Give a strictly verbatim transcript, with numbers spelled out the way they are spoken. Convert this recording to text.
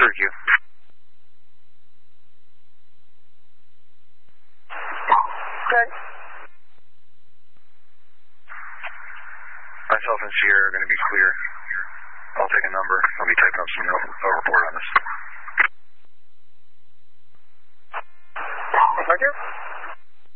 third Q. Good. Myself and Sierra are going to be clear. I'll take a number. I'll be typing up some no, no report on this. Roger.